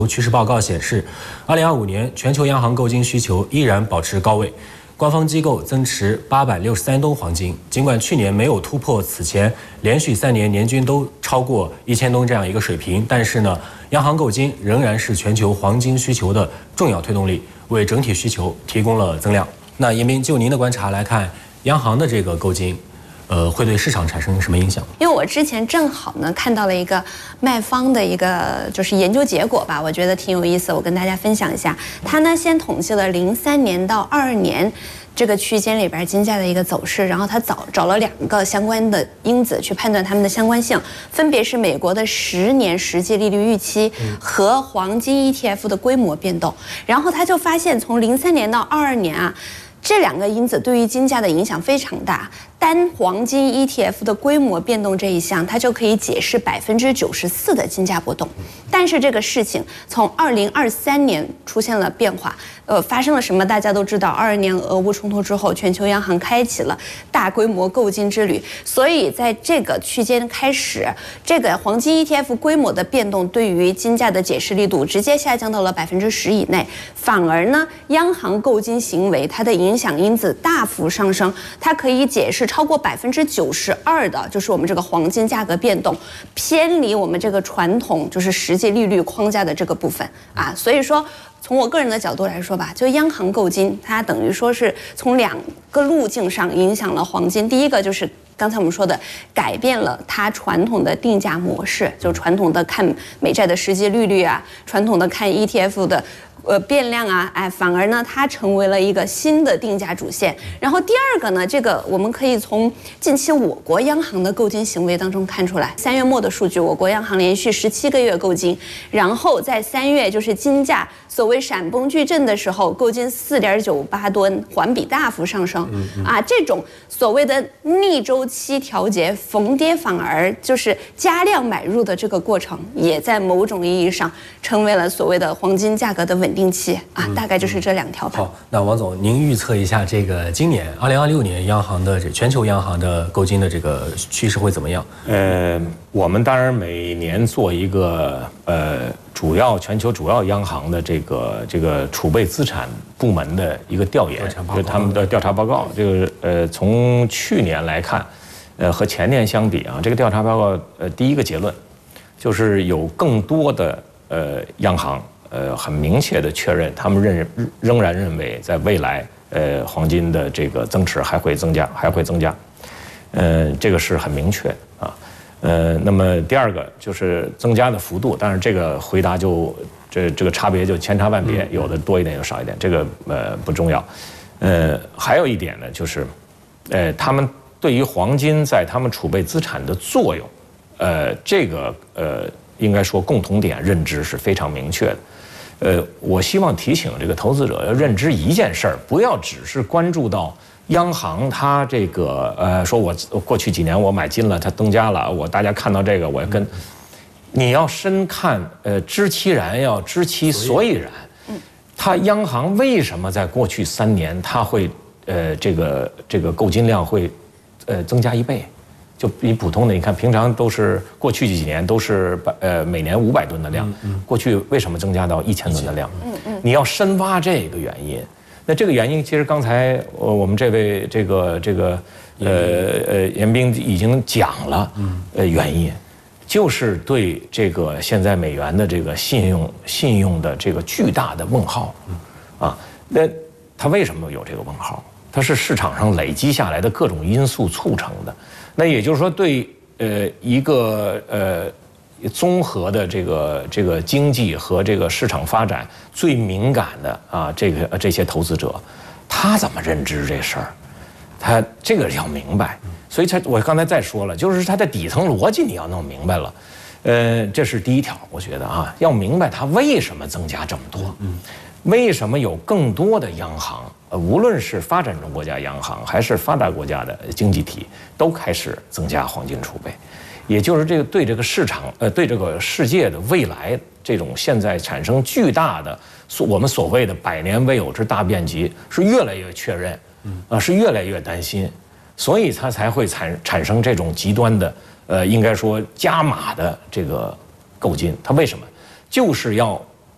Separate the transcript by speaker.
Speaker 1: 趋势报告显示，2025年全球央行购金需求依然保持高位，官方机构增持863吨黄金。尽管去年没有突破此前连续3年年均都超过1000吨这样一个水平，但是呢，央行购金仍然是全球黄金需求的重要推动力，为整体需求提供了增量。那严斌，就您的观察来看，央行的这个购金，会对市场产生什么影响？
Speaker 2: 因为我之前正好呢看到了一个卖方的一个就是研究结果吧，我觉得挺有意思，我跟大家分享一下。他呢先统计了03年到22年这个区间里边金价的一个走势，然后他找了2个相关的因子去判断它们的相关性，分别是美国的10年实际利率预期和黄金 ETF 的规模变动。然后他就发现，从03年到22年啊，这2个因子对于金价的影响非常大。单黄金 ETF 的规模变动这一项，它就可以解释94%的金价波动。但是这个事情从2023年出现了变化，发生了什么？大家都知道，22年俄乌冲突之后，全球央行开启了大规模购金之旅，所以在这个区间开始，这个黄金 ETF 规模的变动对于金价的解释力度直接下降到了10%以内，反而呢，央行购金行为它的影响因子大幅上升，它可以解释超过92%的，就是我们这个黄金价格变动偏离我们这个传统就是实际利率框架的这个部分啊，所以说从我个人的角度来说吧，就央行购金，它等于说是从2个路径上影响了黄金。第一个就是刚才我们说的，改变了它传统的定价模式，就传统的看美债的实际利率啊，传统的看 ETF 的变量啊，反而呢，它成为了一个新的定价主线。然后第2个呢，这个我们可以从近期我国央行的购金行为当中看出来。3月末的数据，我国央行连续17个月购金，然后在3月就是金价所谓闪崩巨震的时候，购金4.98吨，环比大幅上升。这种所谓的逆周期调节、逢跌反而就是加量买入的这个过程，也在某种意义上成为了所谓的黄金价格的稳定期啊，大概就是这2条吧。
Speaker 1: 好，那王总，您预测一下这个今年2026年央行的全球央行的购金的这个趋势会怎么样？
Speaker 3: 我们当然每年做一个全球主要央行的这个储备资产部门的一个调研，就是他们的调查报告。这个从去年来看，和前年相比啊，这个调查报告第一个结论就是有更多的央行很明确的确认，他们仍然认为在未来黄金的这个增持还会增加，这个是很明确啊。那么第2个就是增加的幅度，当然这个回答就这个差别就千差万别，有的多一点，有的少一点，这个不重要。还有一点呢，就是他们对于黄金在他们储备资产的作用，这个应该说共同点认知是非常明确的。我希望提醒这个投资者要认知一件事儿，不要只是关注到央行它这个说我过去几年我买金了，它增加了，大家看到这个我跟你要深看知其然要知其所以然。它央行为什么在过去3年它会这个购金量会增加1倍？就比普通的，你看平常都是过去几年都是每年500吨的量，过去为什么增加到1000吨的量？你要深挖这个原因。那这个原因其实刚才我们这位严彬已经讲了，原因就是对这个现在美元的这个信用的这个巨大的问号啊。那它为什么有这个问号？它是市场上累积下来的各种因素促成的。那也就是说，对一个综合的这个经济和这个市场发展最敏感的啊，这些投资者，他怎么认知这事儿？他这个要明白。所以我刚才再说了，就是它的底层逻辑你要弄明白了。这是第1条，我觉得啊，要明白它为什么增加这么多，为什么有更多的央行。无论是发展中国家央行还是发达国家的经济体，都开始增加黄金储备，也就是对这个市场，对这个世界的未来这种现在产生巨大的我们所谓的100年未有之大变局，是越来越确认，是越来越担心，所以它才会产生这种极端的，应该说加码的这个购金。它为什么？就是要